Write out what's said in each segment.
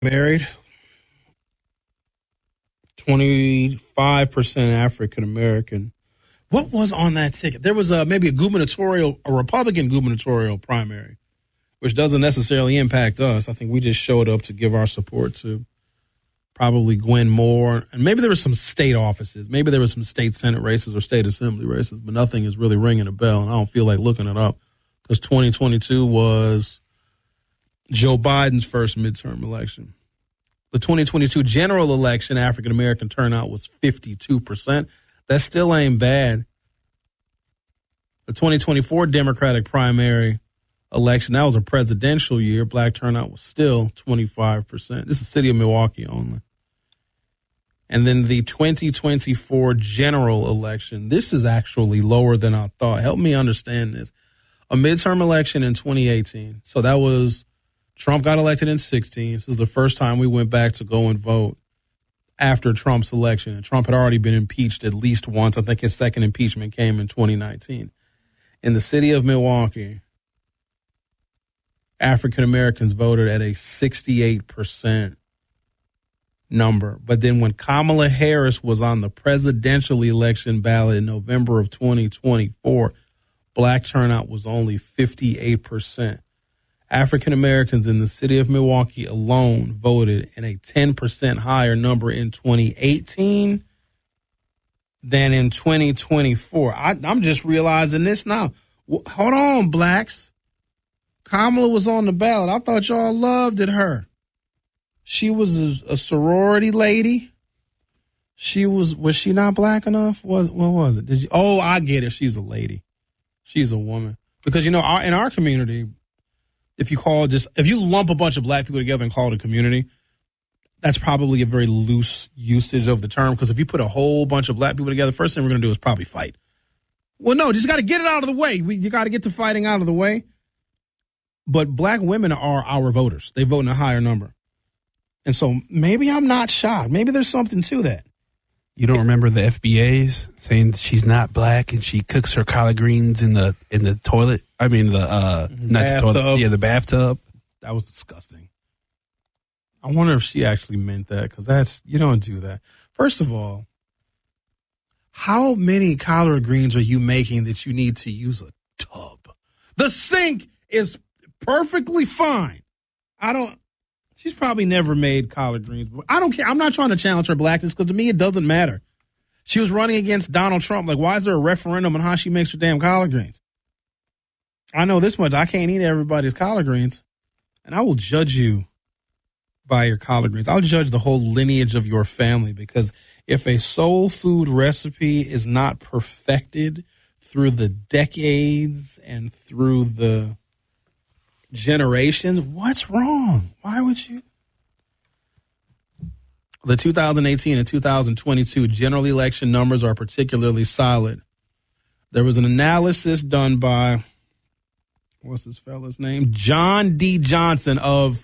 Married, 25% African American. What was on that ticket? There was maybe a Republican gubernatorial primary, which doesn't necessarily impact us. I think we just showed up to give our support to probably Gwen Moore. And maybe there were some state offices. Maybe there were some state Senate races or state assembly races, but nothing is really ringing a bell. And I don't feel like looking it up because 2022 was Joe Biden's first midterm election. The 2022 general election, African-American turnout was 52%. That still ain't bad. The 2024 Democratic primary election, that was a presidential year. Black turnout was still 25%. This is the city of Milwaukee only. And then the 2024 general election, this is actually lower than I thought. Help me understand this. A midterm election in 2018. So that was Trump got elected in 2016. This is the first time we went back to go and vote after Trump's election. And Trump had already been impeached at least once. I think his second impeachment came in 2019. In the city of Milwaukee, African Americans voted at a 68% number. But then when Kamala Harris was on the presidential election ballot in November of 2024, black turnout was only 58%. African Americans in the city of Milwaukee alone voted in a 10% higher number in 2018 than in 2024. I'm just realizing this now. Hold on, blacks. Kamala was on the ballot. I thought y'all loved her. She was a sorority lady. Was she not black enough? What was it? I get it. She's a lady. She's a woman. Because, in our community, if you lump a bunch of black people together and call it a community, that's probably a very loose usage of the term. Because if you put a whole bunch of black people together, first thing we're going to do is probably fight. Well, no, just got to get it out of the way. You got to get the fighting out of the way. But black women are our voters. They vote in a higher number. And so maybe I'm not shocked. Maybe there's something to that. You don't remember the FBAs saying that she's not black and she cooks her collard greens in the toilet? I mean, not the toilet. Yeah, the bathtub. That was disgusting. I wonder if she actually meant that, because you don't do that. First of all, how many collard greens are you making that you need to use a tub? The sink is perfectly fine. She's probably never made collard greens. I don't care. I'm not trying to challenge her blackness, because to me it doesn't matter. She was running against Donald Trump. Like, why is there a referendum on how she makes her damn collard greens? I know this much. I can't eat everybody's collard greens. And I will judge you by your collard greens. I'll judge the whole lineage of your family, because if a soul food recipe is not perfected through the decades and through the generations, what's wrong? Why would you? The 2018 and 2022 general election numbers are particularly solid. There was an analysis done by, what's this fella's name? John D. Johnson of,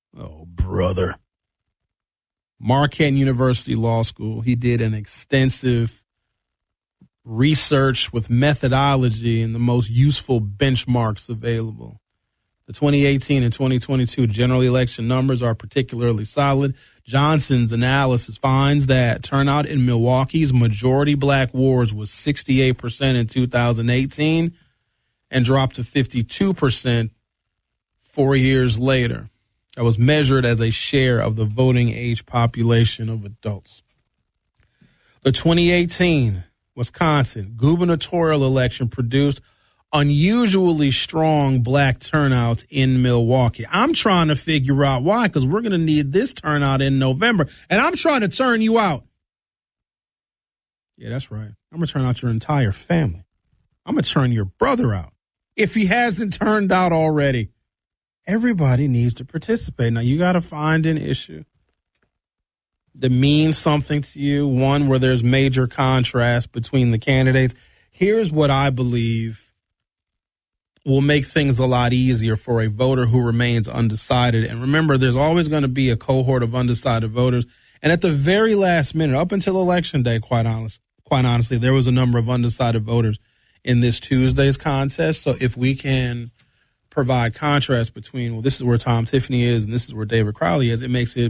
Marquette University Law School. He did an extensive research with methodology and the most useful benchmarks available. The 2018 and 2022 general election numbers are particularly solid. Johnson's analysis finds that turnout in Milwaukee's majority black wards was 68% in 2018 and dropped to 52% 4 years later. That was measured as a share of the voting age population of adults. The 2018 Wisconsin gubernatorial election produced unusually strong black turnout in Milwaukee. I'm trying to figure out why, because we're going to need this turnout in November, and I'm trying to turn you out. Yeah, that's right. I'm going to turn out your entire family. I'm going to turn your brother out if he hasn't turned out already. Everybody needs to participate. Now, you got to find an issue that means something to you, one where there's major contrast between the candidates. Here's what I believe will make things a lot easier for a voter who remains undecided. And remember, there's always going to be a cohort of undecided voters. And at the very last minute, up until Election Day, quite honestly, there was a number of undecided voters in this Tuesday's contest. So if we can provide contrast between, well, this is where Tom Tiffany is and this is where David Crowley is, it makes it